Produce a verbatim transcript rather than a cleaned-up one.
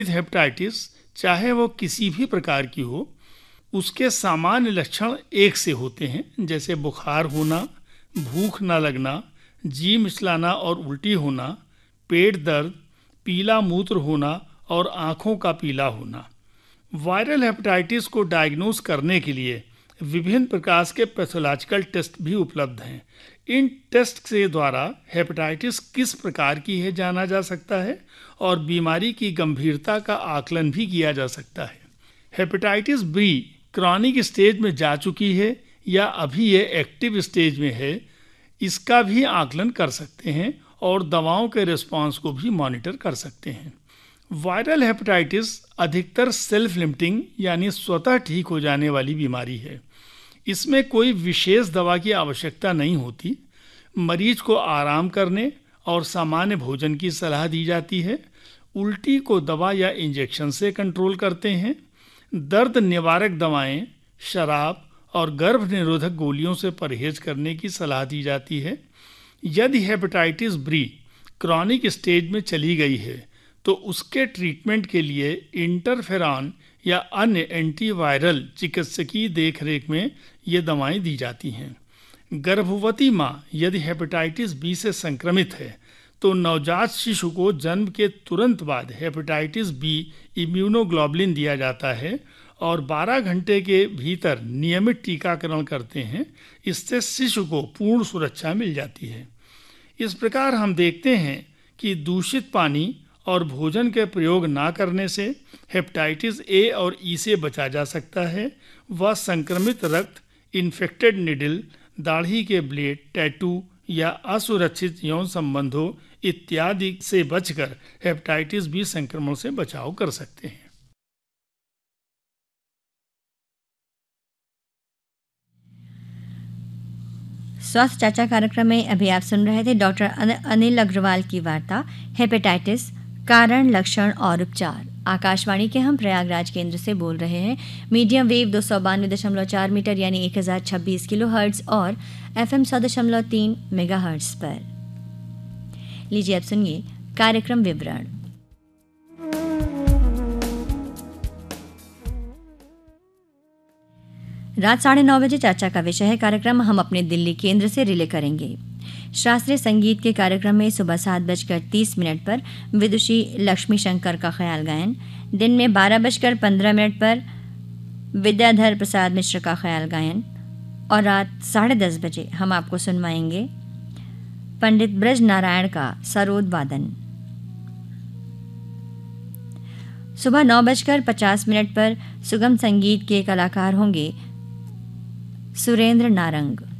Hepatitis चाहे वो किसी भी प्रकार की हो, उसके सामान्य लक्षण एक से होते हैं, जैसे बुखार होना, भूख न लगना, जी मिचलाना और उल्टी होना, पेट दर्द, पीला मूत्र होना और आँखों का पीला होना। वायरल हेपेटाइटिस को डायग्नोज करने के लिए विभिन्न प्रकार के पैथोलॉजिकल टेस्ट भी उपलब्ध हैं। इन टेस्ट के द्वारा हेपेटाइटिस किस प्रकार की है जाना जा सकता है और बीमारी की गंभीरता का आकलन भी किया जा सकता है। हेपेटाइटिस बी क्रॉनिक स्टेज में जा चुकी है या अभी ये एक्टिव स्टेज में है, इसका भी आकलन कर सकते हैं और दवाओं के रिस्पांस को भी मॉनिटर कर सकते हैं। वायरल हेपेटाइटिस अधिकतर सेल्फ लिमिटिंग यानी स्वतः ठीक हो जाने वाली बीमारी है। इसमें कोई विशेष दवा की आवश्यकता नहीं होती। मरीज को आराम करने और सामान्य भोजन की सलाह दी जाती है। उल्टी को दवा या इंजेक्शन से कंट्रोल करते हैं। दर्द निवारक दवाएं, शराब और गर्भ निरोधक गोलियों से परहेज करने की सलाह दी जाती है। यदि हेपेटाइटिस बी क्रॉनिक स्टेज में चली गई है तो उसके ट्रीटमेंट के लिए इंटरफेरॉन या अन्य एंटीवायरल चिकित्सकीय देखरेख में ये दवाएं दी जाती हैं। गर्भवती माँ यदि हेपेटाइटिस बी से संक्रमित है तो नवजात शिशु को जन्म के तुरंत बाद हेपेटाइटिस बी इम्यूनोग्लोबुलिन दिया जाता है और बारह घंटे के भीतर नियमित टीकाकरण करते हैं। इससे शिशु को पूर्ण सुरक्षा मिल जाती है। इस प्रकार हम देखते हैं कि दूषित पानी और भोजन के प्रयोग ना करने से हेपेटाइटिस ए और ई से बचा जा सकता है। वह संक्रमित रक्त, इन्फेक्टेड निडल, दाढ़ी के ब्लेड, टैटू या असुरक्षित यौन संबंधों इत्यादि से बचकर हेपेटाइटिस बी संक्रमण से बचाव कर सकते हैं। स्वास्थ्य चर्चा कार्यक्रम में अभी आप सुन रहे थे डॉक्टर अनिल अग्रवाल की वार्ता हेपेटाइटिस कारण, लक्षण और उपचार। आकाशवाणी के हम प्रयागराज केंद्र से बोल रहे हैं। मीडियम वेव दो सौ बानवे दशमलव चार मीटर यानी एक हज़ार छब्बीस किलो हर्ट्ज और एफ एम सौ दशमलव तीन मेगा हर्ट्ज पर। लीजिए अब सुनिए कार्यक्रम विवरण। रात साढ़े नौ बजे चर्चा का विषय है कार्यक्रम हम अपने दिल्ली केंद्र से रिले करेंगे। शास्त्रीय संगीत के कार्यक्रम में सुबह सात बजकर तीस मिनट पर विदुषी लक्ष्मी शंकर का ख्याल गायन, दिन में बारह बजकर पंद्रह मिनट पर विद्याधर प्रसाद मिश्र का ख्याल गायन और रात साढ़े दस बजे हम आपको सुनवाएंगे पंडित ब्रज नारायण का सरोद वादन। सुबह नौ बजकर पचास मिनट पर सुगम संगीत के कलाकार होंगे सुरेंद्र नारंग।